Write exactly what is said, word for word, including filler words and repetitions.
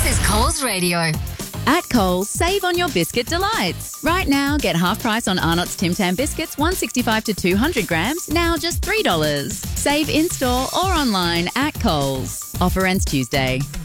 This is Coles Radio. At Coles, save on your biscuit delights. Right now, get half price on Arnott's Tim Tam biscuits, one sixty-five to two hundred grams, now just three dollars. Save in-store or online at Coles. Offer ends Tuesday.